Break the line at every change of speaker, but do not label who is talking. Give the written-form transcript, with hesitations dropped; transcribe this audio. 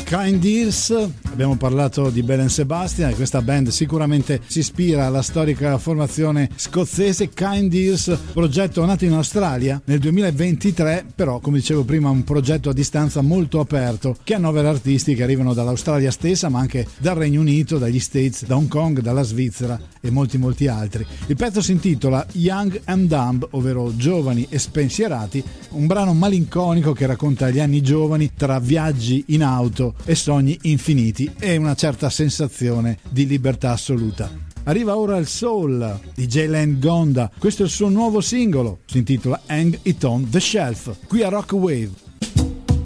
Kind Deals, abbiamo parlato di Belle & Sebastian e questa band sicuramente si ispira alla storica formazione scozzese Kind Deals, progetto nato in Australia nel 2023, però come dicevo prima un progetto a distanza molto aperto che annovera artisti che arrivano dall'Australia stessa ma anche dal Regno Unito, dagli States, da Hong Kong, dalla Svizzera e molti altri. Il pezzo si intitola Young and Dumb, ovvero giovani e spensierati, un brano malinconico che racconta gli anni giovani tra viaggi in auto e sogni infiniti e una certa sensazione di libertà assoluta. Arriva ora il soul di Jaylen Gonda, questo è il suo nuovo singolo, si intitola Hang It On The Shelf, qui a Rock Wave.